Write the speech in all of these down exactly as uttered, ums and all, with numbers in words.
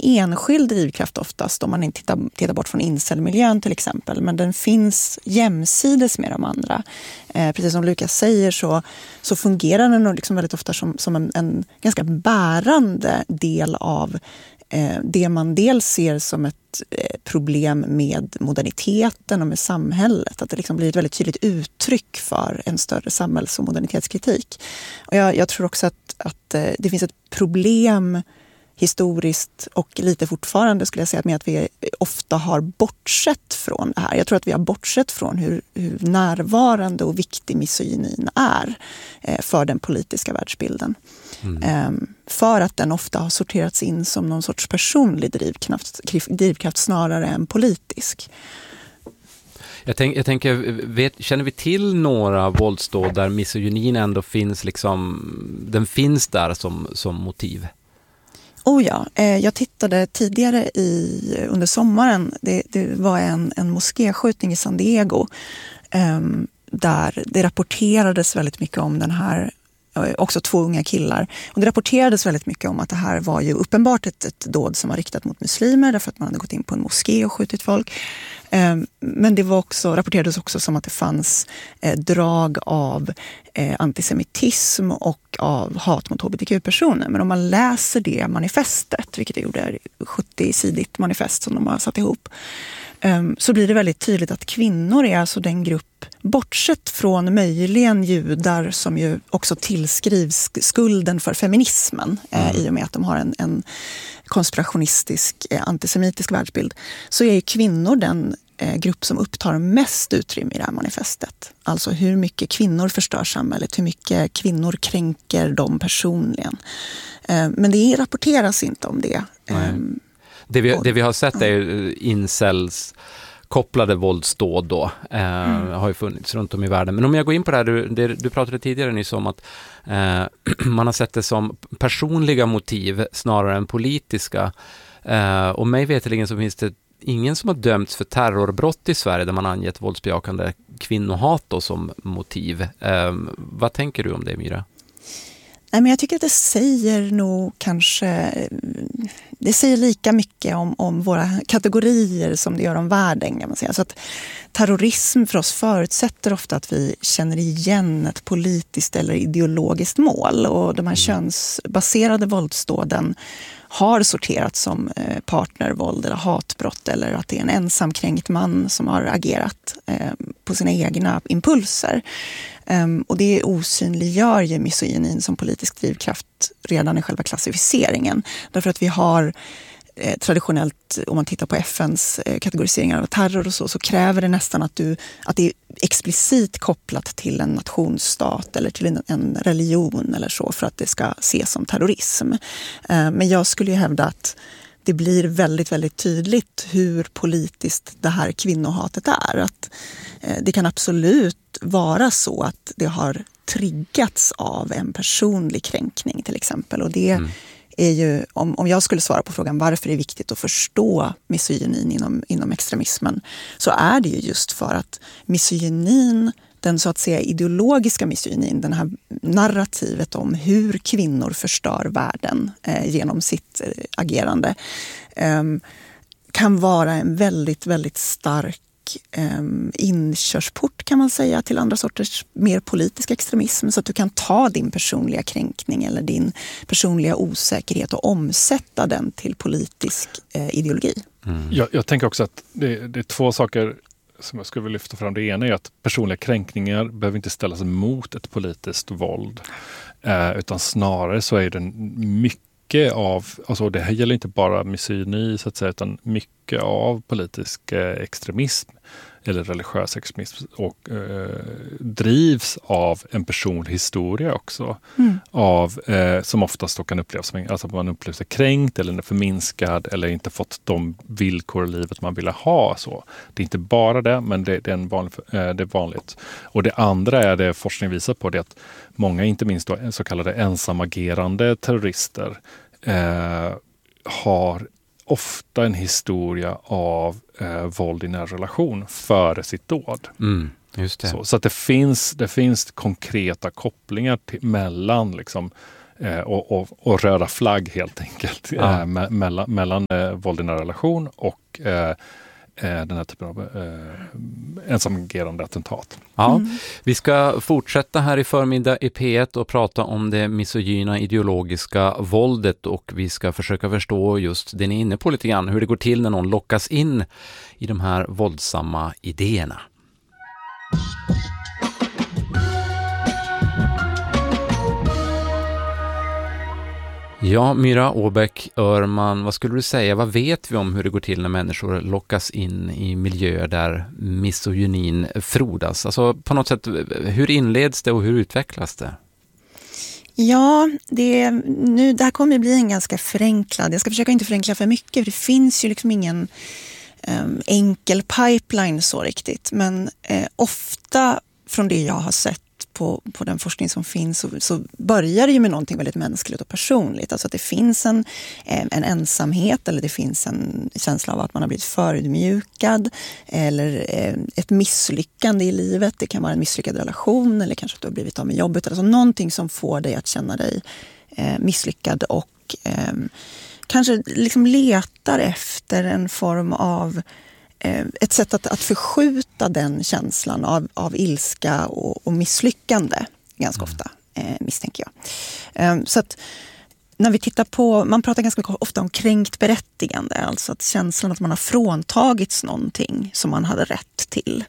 enskild drivkraft oftast om man inte tittar, tittar bort från incelmiljön till exempel. Men den finns jämsides med de andra. Eh, precis som Lukas säger så, så fungerar den nog liksom väldigt ofta som, som en, en ganska bärande del av eh, det man dels ser som ett eh, problem med moderniteten och med samhället. Att det liksom blir ett väldigt tydligt uttryck för en större samhälls- och modernitetskritik. Och jag, jag tror också att, att eh, det finns ett problem historiskt och lite fortfarande skulle jag säga med att vi ofta har bortsett från det här. Jag tror att vi har bortsett från hur, hur närvarande och viktig misogynin är eh, för den politiska världsbilden. Mm. Eh, för att den ofta har sorterats in som någon sorts personlig drivkraft, drivkraft snarare än politisk. Jag, tänk, jag tänker, vet, känner vi till några våldsdåd där misogynin ändå finns liksom, den finns där som, som motiv? Oh ja, eh, jag tittade tidigare i, under sommaren, det, det var en, en moskéskjutning i San Diego eh, där det rapporterades väldigt mycket om den här, också två unga killar. Och det rapporterades väldigt mycket om att det här var ju uppenbart ett, ett dåd som var riktat mot muslimer därför att man hade gått in på en moské och skjutit folk. Eh, men det var också, rapporterades också som att det fanns eh, drag av eh, antisemitism och av hat mot hbtq-personer. Men om man läser det manifestet, vilket jag gjorde, sjuttio-sidigt manifest som de har satt ihop, eh, så blir det väldigt tydligt att kvinnor är alltså den grupp, bortsett från möjligen judar som ju också tillskrivs skulden för feminismen eh, i och med att de har en, en konspirationistisk eh, antisemitisk världsbild, så är ju kvinnor den eh, grupp som upptar mest utrymme i det här manifestet. Alltså hur mycket kvinnor förstör samhället, hur mycket kvinnor kränker dem personligen. Eh, men det rapporteras inte om det. Eh, det, vi, det vi har sett är ju incels kopplade våldsdåd då, eh, mm. har ju funnits runt om i världen. Men om jag går in på det här, du, det, du pratade tidigare nyss om att eh, man har sett det som personliga motiv snarare än politiska. Eh, och mig veterligen så finns det ingen som har dömts för terrorbrott i Sverige där man angett våldsbejakande kvinnohat då som motiv. Eh, vad tänker du om det, Myra? Nej, men jag tycker att det säger nog kanske, det säger lika mycket om, om våra kategorier som det gör om världen, kan man säga. Så att terrorism för oss förutsätter ofta att vi känner igen ett politiskt eller ideologiskt mål, och de här mm. könsbaserade våldsdåden har sorterats som partnervåld eller hatbrott, eller att det är en ensamkränkt man som har agerat eh, på sina egna impulser. Um, och det osynliggör ju misogynin som politisk drivkraft redan i själva klassificeringen. Därför att vi har eh, traditionellt, om man tittar på F N:s eh, kategoriseringar av terror och så, så kräver det nästan att, du, att det är explicit kopplat till en nationsstat eller till en, en religion eller så för att det ska ses som terrorism. Uh, men jag skulle ju hävda att det blir väldigt, väldigt tydligt hur politiskt det här kvinnohatet är. Att eh, det kan absolut vara så att det har triggats av en personlig kränkning till exempel. Och det mm. är ju, om, om jag skulle svara på frågan varför det är viktigt att förstå misogynin inom, inom extremismen, så är det ju just för att misogynin, den så att säga ideologiska misogynin, den här narrativet om hur kvinnor förstör världen eh, genom sitt eh, agerande, eh, kan vara en väldigt, väldigt stark eh, inkörsport, kan man säga, till andra sorters mer politisk extremism, så att du kan ta din personliga kränkning eller din personliga osäkerhet och omsätta den till politisk eh, ideologi. Mm. Jag, jag tänker också att det, det är två saker som jag skulle vilja lyfta fram. Det ena är att personliga kränkningar behöver inte ställas mot ett politiskt våld. Eh, utan snarare så är det mycket av, alltså det här gäller inte bara misogyni så att säga, utan mycket av politisk eh, extremism eller religiös extremism och eh, drivs av en personlig historia också. Mm. Av, eh, som oftast då kan upplevas som, alltså man upplever sig kränkt eller förminskad eller inte fått de villkor i livet man ville ha. Så. Det är inte bara det, men det, det, är, en vanlig, eh, det är vanligt. Och det andra är det forskning visar på, det att många, inte minst då, så kallade ensamagerande terrorister eh, har ofta en historia av eh, våld i nära relation före sitt dåd. Mm, just det. Så, så att det finns, det finns konkreta kopplingar till, mellan liksom, eh, och, och, och röda flagg helt enkelt ja. eh, me- mellan, mellan eh, våld i nära relation och eh, den här typen av eh, ensamagerande attentat. Ja, mm. Vi ska fortsätta här i förmiddag i P ett och prata om det misogyna ideologiska våldet, och vi ska försöka förstå just det ni är inne på lite grann, hur det går till när någon lockas in i de här våldsamma idéerna. Ja, Myra Åbäck Öhrman, vad skulle du säga? Vad vet vi om hur det går till när människor lockas in i miljöer där misogynin frodas? Alltså på något sätt, hur inleds det och hur utvecklas det? Ja, det, nu, det här kommer att bli en ganska förenklad. Jag ska försöka inte förenkla för mycket, för det finns ju liksom ingen um, enkel pipeline så riktigt. Men eh, ofta från det jag har sett På, på den forskning som finns så, så börjar det ju med någonting väldigt mänskligt och personligt. Alltså att det finns en, en ensamhet, eller det finns en känsla av att man har blivit förödmjukad, eller ett misslyckande i livet. Det kan vara en misslyckad relation, eller kanske att du har blivit av med jobbet. Alltså någonting som får dig att känna dig eh, misslyckad och eh, kanske liksom letar efter en form av ett sätt att, att förskjuta den känslan av, av ilska och, och misslyckande ganska mm. ofta, eh, misstänker jag. Eh, så att när vi tittar på, man pratar ganska mycket ofta om kränkt berättigande, alltså att känslan att man har fråntagits någonting som man hade rätt till.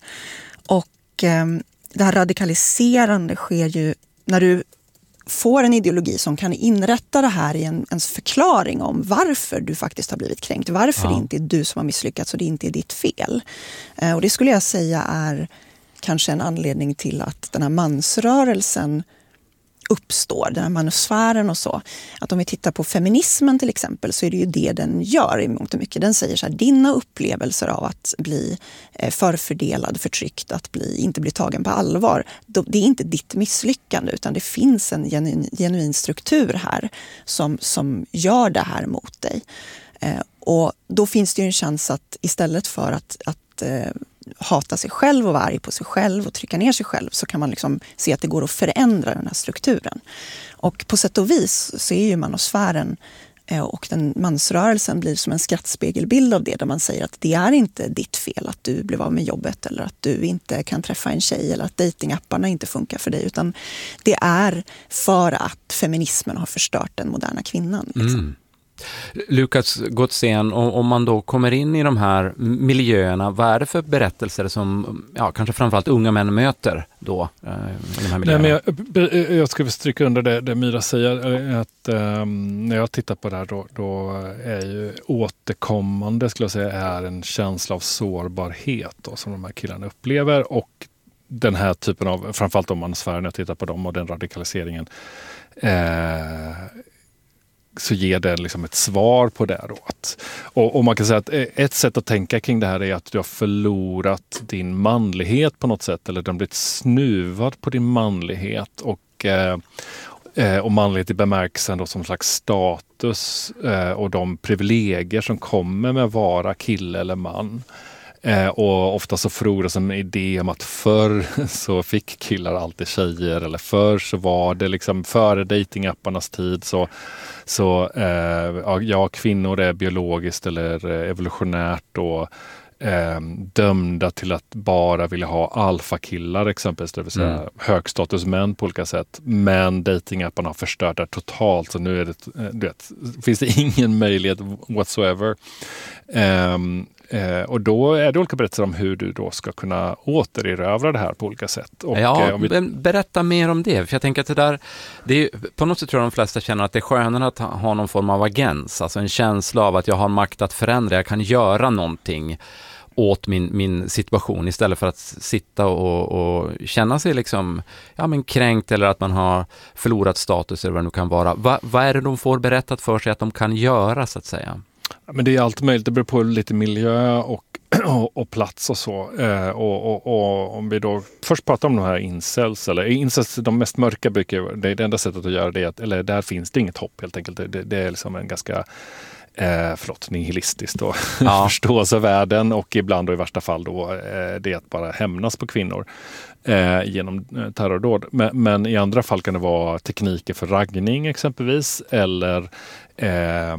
Och eh, det här radikaliserande sker ju när du får en ideologi som kan inrätta det här i en, en förklaring om varför du faktiskt har blivit kränkt. Varför ja. det inte är du som har misslyckats och det inte är ditt fel. Eh, och det skulle jag säga är kanske en anledning till att den här mansrörelsen uppstår, den här manusfären och så. Att om vi tittar på feminismen till exempel, så är det ju det den gör i mångt och mycket. Den säger så här, dina upplevelser av att bli förfördelad, förtryckt, att bli, inte bli tagen på allvar, det är inte ditt misslyckande, utan det finns en genuin, genuin struktur här som, som gör det här mot dig. Och då finns det ju en chans att istället för att, att hata sig själv och vara arg på sig själv och trycka ner sig själv, så kan man liksom se att det går att förändra den här strukturen. Och på sätt och vis så är ju manosfären och den mansrörelsen blir som en skrattspegelbild av det, där man säger att det är inte ditt fel att du blev av med jobbet, eller att du inte kan träffa en tjej, eller att datingapparna inte funkar för dig, utan det är för att feminismen har förstört den moderna kvinnan. Liksom. Mm. Lukas Gotzén, om man då kommer in i de här miljöerna, vad är det för berättelser som ja, kanske framförallt unga män möter då i de här miljöerna? Nej, men jag, jag ska stryka under det, det Myra säger, att um, när jag tittar på det här då, då är ju återkommande, skulle jag säga, är en känsla av sårbarhet då, som de här killarna upplever, och den här typen av, framförallt om man sfären, jag tittar på dem och den radikaliseringen, eh, så ger det liksom ett svar på det. Då. Och, och man kan säga att ett sätt att tänka kring det här är att du har förlorat din manlighet på något sätt, eller du har blivit snuvad på din manlighet, och, eh, och manlighet i bemärkelsen då som slags status eh, och de privilegier som kommer med att vara kille eller man. Eh, och ofta så frodas en idé om att förr så fick killar alltid tjejer, eller förr så var det liksom före datingapparnas tid så, så eh, ja, kvinnor är biologiskt eller evolutionärt och eh, dömda till att bara vilja ha alfakillar exempelvis, det vill säga mm. högstatusmän på olika sätt, men datingapparna har förstört det totalt, så nu är det, du vet, finns det ingen möjlighet whatsoever. Eh, Eh, och då är det olika berättelser om hur du då ska kunna återerövra det här på olika sätt. Och, ja, eh, om vi... berätta mer om det. För jag tänker att det där, det är, på något sätt tror jag de flesta känner att det är skönare att ha, ha någon form av agens. Alltså en känsla av att jag har makt att förändra. Jag kan göra någonting åt min, min situation, istället för att sitta och, och känna sig liksom, ja, men kränkt, eller att man har förlorat status eller vad det nu kan vara. Va, vad är det de får berättat för sig att de kan göra, så att säga? Men det är allt möjligt, det beror på lite miljö och, och, och plats och så. Eh, och, och, och om vi då först pratar om de här incels, eller incels, de mest mörka brukar, det är det enda sättet att göra det, eller där finns det inget hopp helt enkelt. Det, det är liksom en ganska eh, förlåt, nihilistiskt och ja. förståelsevärlden och ibland då i värsta fall då eh, det att bara hämnas på kvinnor eh, genom eh, terrordåd. Men, men i andra fall kan det vara tekniker för raggning exempelvis eller Eh,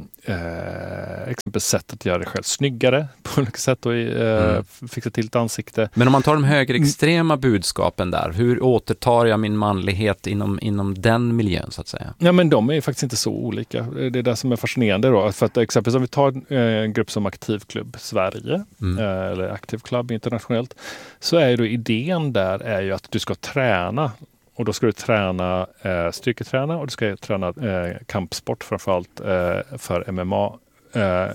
eh, exempelvis sätt att göra det själv snyggare på olika sätt och eh, mm. fixa till ett ansikte. Men om man tar de högerextrema budskapen där, hur återtar jag min manlighet inom, inom den miljön så att säga? Ja, men de är faktiskt inte så olika. Det är det som är fascinerande då. För att exempelvis om vi tar en grupp som Aktivklubb Sverige mm. eh, eller Active Club internationellt, så är ju då idén där är ju att du ska träna. Och då ska du träna eh, styrketräna och du ska träna eh, kampsport framförallt eh, för M M A. Eh,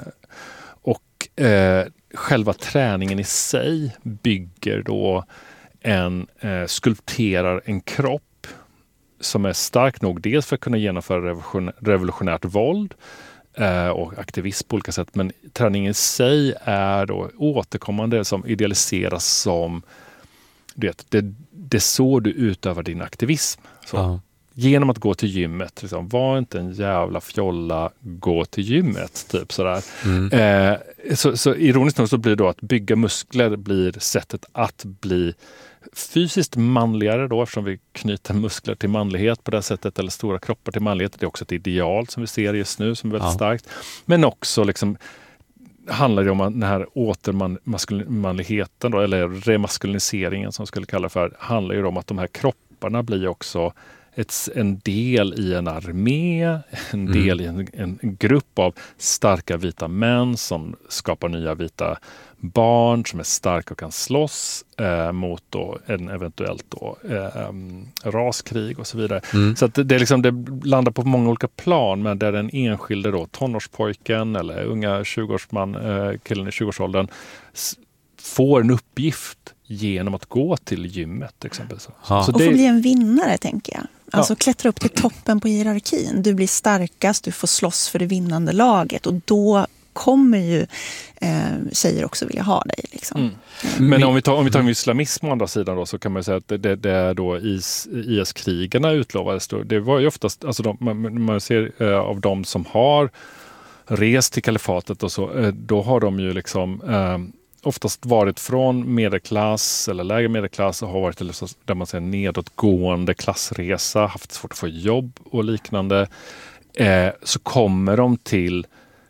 och eh, själva träningen i sig bygger då en, eh, skulpterar en kropp som är stark nog dels för att kunna genomföra revolution, revolutionärt våld eh, och aktivism på olika sätt. Men träningen i sig är då återkommande som idealiseras som du vet, det, det är så du utövar din aktivism. Så. Ja. Genom att gå till gymmet. Liksom, var inte en jävla fjolla, gå till gymmet. Typ sådär. Mm. Eh, så, så ironiskt nog så blir det då att bygga muskler blir sättet att bli fysiskt manligare då, eftersom vi knyter muskler till manlighet på det sättet, eller stora kroppar till manlighet. Det är också ett ideal som vi ser just nu som är väldigt ja. starkt. Men också liksom handlar det om den här återmanligheten då, eller remaskuliniseringen som skulle kalla för, handlar ju om att de här kropparna blir också ett, en del i en armé, en mm. del i en, en grupp av starka vita män som skapar nya vita barn som är starka och kan slåss eh, mot då en eventuellt då, eh, raskrig och så vidare. Mm. Så att det, det, liksom, det landar på många olika plan, men där den enskilde då, tonårspojken eller unga tjugoårsman, eh, killen i tjugoårsåldern s- får en uppgift genom att gå till gymmet exempelvis. Ja. Så och det... få bli en vinnare, tänker jag. Alltså ja. klättra upp till toppen på hierarkin. Du blir starkast, du får slåss för det vinnande laget och då kommer ju eh, tjejer också vilja ha dig. Liksom. Mm. Mm. Men om vi tar, om vi tar islamism å andra sidan då, så kan man säga att det, det, det är då is, I S-krigarna utlovades då. Det var ju oftast, alltså de, man, man ser eh, av de som har rest till kalifatet och så, eh, då har de ju liksom eh, oftast varit från medelklass eller lägre medelklass och har varit liksom, där man säger nedåtgående klassresa, haft svårt att få jobb och liknande. Eh, så kommer de till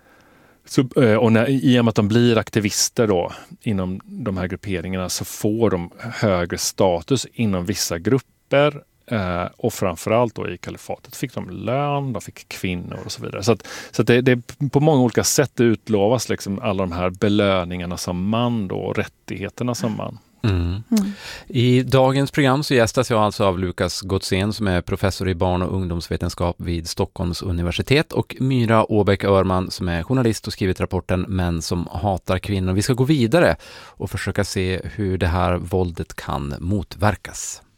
Så, och när, i och med att de blir aktivister då, inom de här grupperingarna, så får de högre status inom vissa grupper eh, och framförallt då i kalifatet fick de lön, de fick kvinnor och så vidare. Så, att, så att det, det är på många olika sätt det utlovas liksom alla de här belöningarna som man då, och rättigheterna som man. Mm. Mm. I dagens program så gästas jag alltså av Lukas Gottsén som är professor i barn- och ungdomsvetenskap vid Stockholms universitet och Myra Åbäck-Örman som är journalist och skrivit rapporten Män som hatar kvinnor. Vi ska gå vidare och försöka se hur det här våldet kan motverkas.